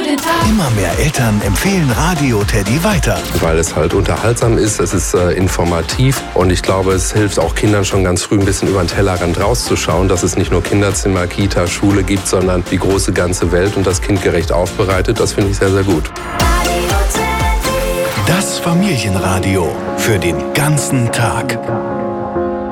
Immer mehr Eltern empfehlen Radio Teddy weiter. Weil es halt unterhaltsam ist, es ist informativ und ich glaube, es hilft auch Kindern schon ganz früh ein bisschen über den Tellerrand rauszuschauen, dass es nicht nur Kinderzimmer, Kita, Schule gibt, sondern die große ganze Welt und das kindgerecht aufbereitet. Das finde ich sehr, sehr gut. Das Familienradio für den ganzen Tag.